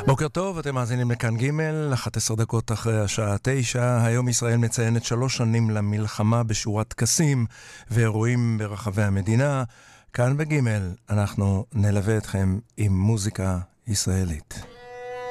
בוקר טוב, אתם מאזינים לכאן ג' 11 דקות אחרי השעה 9. היום ישראל מציינת 3 שנים למלחמה בשורת טקסים ואירועים ברחבי המדינה. כאן בג' אנחנו נלווה אתכם עם מוזיקה ישראלית.